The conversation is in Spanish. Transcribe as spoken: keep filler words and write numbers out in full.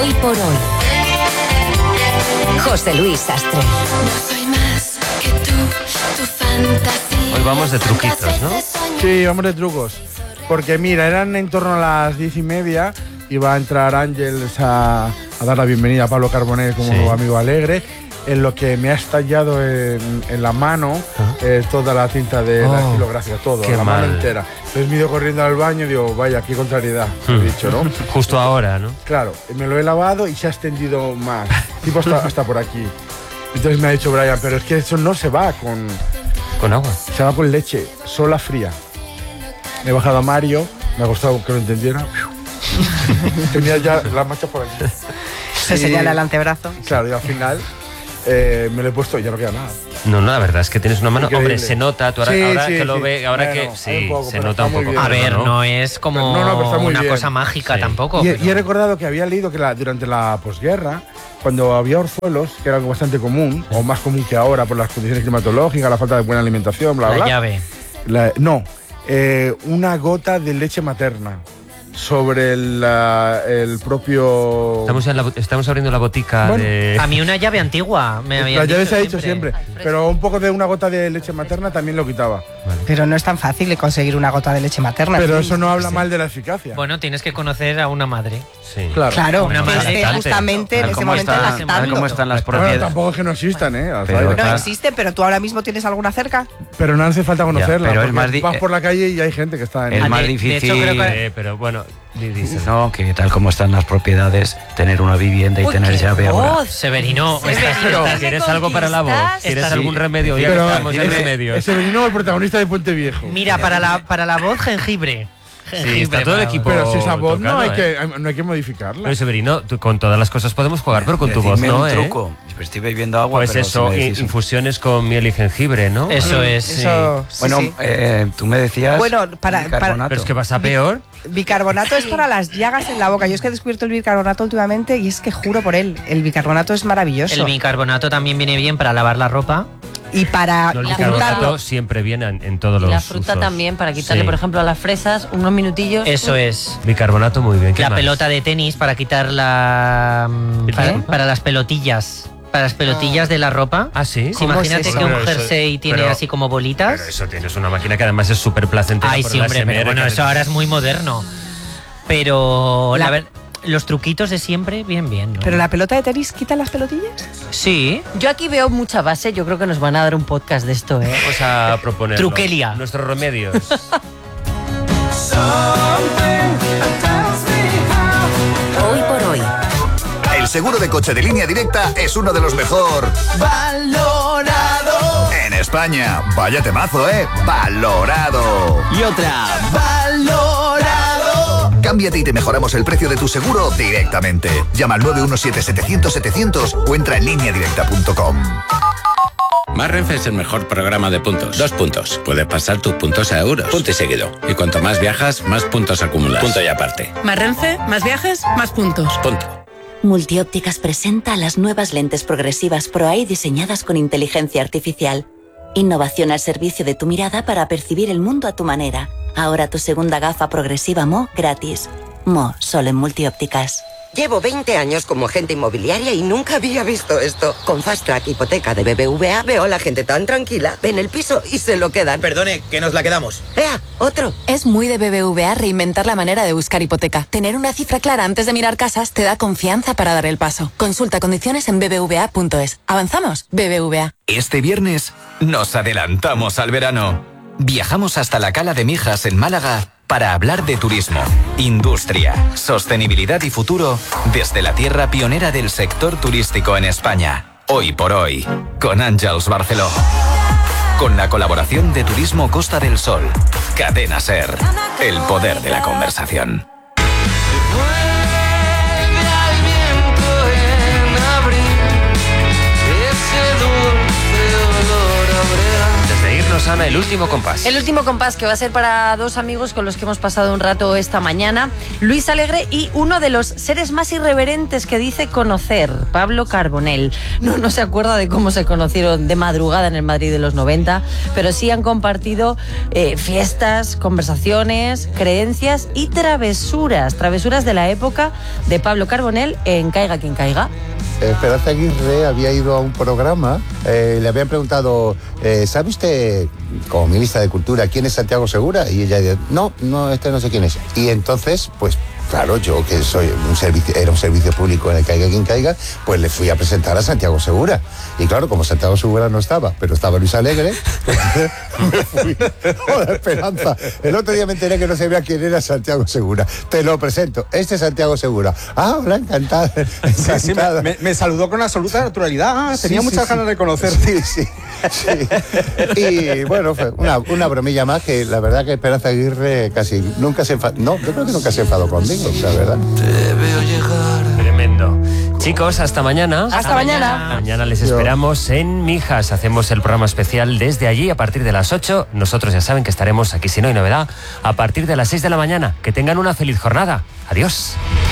Hoy por hoy. José Luis Sastre. No soy más que tú, tu fantasía. Hoy vamos de truquitos, ¿no? Sí, vamos de trucos. Porque mira, eran en torno a las diez y media. Iba a entrar Ángeles a, a dar la bienvenida a Pablo Carbonell como Sí. nuevo amigo alegre. En lo que me ha estallado en, en la mano eh, toda la tinta de Oh, la estilografía, todo, qué la mano mal. entera. Entonces me he ido corriendo al baño y digo, vaya, qué contrariedad, Hmm. he dicho, ¿no? Justo ahora, ¿no? Claro, me lo he lavado y se ha extendido más, tipo hasta, hasta por aquí. Entonces me ha dicho Brian, pero es que eso no se va con, Con agua. se va con leche, sola fría. He bajado a Mario, me ha costado que lo entendiera. Tenía ya las manchas por aquí. Se Y- señala el antebrazo. Claro, y al final eh, me lo he puesto y ya no queda nada. No, no, la verdad es que tienes una mano. Increíble. Hombre, se nota, tú ahora, Sí, ahora sí, que lo sí. ve, ahora Bueno, que hay sí, un poco, se pero nota está un muy poco. bien. A ver, ¿no? no es como No, no, pero está muy una bien. cosa mágica Sí. tampoco. Y, he- pero- y he recordado que había leído que la- durante la posguerra, cuando había orzuelos, que era algo bastante común, o más común que ahora por las condiciones climatológicas, la falta de buena alimentación, bla, La bla. llave. La- no, eh, una gota de leche materna sobre el, la- el propio... Estamos, en la- estamos abriendo la botica Bueno, de. A mí una llave antigua me había La llave se ha dicho siempre, Ay, fresco. pero un poco de una gota de leche materna también lo quitaba. Pero no es tan fácil de conseguir una gota de leche materna. Pero Sí. eso no habla mal de la eficacia. Bueno, tienes que conocer a una madre. Sí. Claro. Claro, Una que madre esté lactante. justamente en Tal ese como momento están- lactando. tal como están las Bueno, propiedades. tampoco es que no existan, ¿eh? Las Pero- hay. No Claro. existe, pero tú ahora mismo tienes alguna cerca. Pero no hace falta conocerla. pero es porque más di- vas por la calle y hay gente que está en... Es Ah, más de- de difícil. hecho, creo que- Eh, pero bueno, di- dices. No, que tal como están las propiedades, tener una vivienda y Uy, tener qué llave ahora. voz. Severino, Severino, estás- pero- ¿qué ¿Quieres algo para la voz? conquistas? ¿Quieres Estás- algún remedio? Ya que Pero estamos en ese- remedios. ese venino el protagonista de Puente Viejo. Mira, para la, para la voz, jengibre. Sí, está todo el para- equipo. Pero si esa voz no tocando, hay, ¿eh? que, no hay que modificarla. Pero Severino, tú con todas las cosas podemos jugar, pero con tu voz Decidme no, un ¿eh? truco. Estoy bebiendo agua, Pues pero eso, si me in- decís- infusiones con miel y jengibre, ¿no? Eso es, sí. Eso, sí, Bueno, sí. eh, tú me decías. Bueno, para- bicarbonato. Pero es que vas a peor. Bicarbonato es para las llagas en la boca. Yo es que he descubierto el bicarbonato últimamente y es que juro por él. El bicarbonato es maravilloso. El bicarbonato también viene bien para lavar la ropa. y para No, el la bicarbonato juntarlo. siempre viene en, en todos Y los la fruta usos. también, para quitarle, Sí. por ejemplo, a las fresas unos minutillos. Eso es. Bicarbonato muy bien. ¿Qué La más? pelota de tenis para quitar la. mm, ¿Qué? Para, para las pelotillas. Para las pelotillas de la ropa. Ah, sí. Sí, imagínate es que eso? un Pero eso- jersey tiene pero- así como bolitas. Pero eso tienes una máquina que además es súper placentera. Ay, por sí, la hombre, pero S M R, bueno, que- eso ahora es muy moderno. Pero la La- ver- los truquitos de siempre, bien, bien, ¿no? Pero la pelota de tenis quita las pelotillas. Sí. Yo aquí veo mucha base, yo creo que nos van a dar un podcast de esto, ¿eh? Vamos a proponer. Truquelia. Nuestros remedios. Hoy por hoy. El seguro de coche de Línea Directa es uno de los mejor valorado en España. Vaya temazo, ¿eh? Valorado. Y otra. Valorado. Cámbiate y te mejoramos el precio de tu seguro directamente. Llama al nueve uno siete setecientos setecientos o entra en línea directa punto com. Más Renfe es el mejor programa de puntos. Dos puntos. Puedes pasar tus puntos a euros. Punto y seguido. Y cuanto más viajas, más puntos acumulas. Punto y aparte. Más Renfe, más viajes, más puntos. Punto. Multiópticas presenta las nuevas lentes progresivas ProEye diseñadas con inteligencia artificial. Innovación al servicio de tu mirada para percibir el mundo a tu manera. Ahora tu segunda gafa progresiva Mo gratis. Mo, solo en Multiópticas. Llevo veinte años como agente inmobiliaria y nunca había visto esto. Con Fast Track Hipoteca de B B V A veo a la gente tan tranquila. Ven el piso y se lo quedan. Perdone, que nos la quedamos. ¡Ea! ¡Otro! Es muy de B B V A reinventar la manera de buscar hipoteca. Tener una cifra clara antes de mirar casas te da confianza para dar el paso. Consulta condiciones en b b v a punto es. ¿Avanzamos? B B V A. Este viernes nos adelantamos al verano. Viajamos hasta la Cala de Mijas en Málaga para hablar de turismo, industria, sostenibilidad y futuro desde la tierra pionera del sector turístico en España. Hoy por hoy, con Àngels Barceló. Con la colaboración de Turismo Costa del Sol. Cadena SER. El poder de la conversación. Antes de irnos Susana, el último compás. El último compás, que va a ser para dos amigos con los que hemos pasado un rato esta mañana, Luis Alegre y uno de los seres más irreverentes que dice conocer, Pablo Carbonell. No, no se acuerda de cómo se conocieron de madrugada en el Madrid de los noventa, pero sí han compartido eh, fiestas, conversaciones, creencias y travesuras, travesuras de la época de Pablo Carbonell en Caiga quien caiga. Esperanza Aguirre había ido a un programa, eh, le habían preguntado, eh, ¿sabe usted, como ministra de Cultura, quién es Santiago Segura? Y ella dice, no, no, este no sé quién es. Y entonces, pues, claro, yo que soy un servicio, era un servicio público en el Caiga quien caiga, pues le fui a presentar a Santiago Segura. Y claro, como Santiago Segura no estaba, pero estaba Luis Alegre, me fui. Hola, Esperanza. El otro día me enteré que no sabía quién era Santiago Segura. Te lo presento. Este es Santiago Segura. Ah, hola, encantada. Sí, sí, me, me, me saludó con absoluta naturalidad. Ah, tenía sí, muchas sí, ganas sí. de conocer. Sí, sí. Sí. Y bueno, fue una, una bromilla más que la verdad que Esperanza Aguirre casi nunca se enfadó. No, yo creo que nunca se enfadó conmigo, la verdad. Te veo llegar. Tremendo. Chicos, hasta mañana. Hasta, hasta mañana. mañana. Mañana les esperamos en Mijas. Hacemos el programa especial desde allí a partir de las ocho. Nosotros ya saben que estaremos aquí, si no hay novedad, a partir de las seis de la mañana. Que tengan una feliz jornada. Adiós.